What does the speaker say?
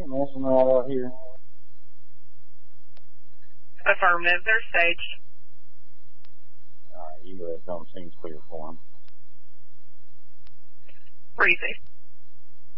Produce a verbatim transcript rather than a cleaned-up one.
messing around out here? Affirmative, they're staged. Alright, you go ahead and tell them seems clear for them. Where do you say?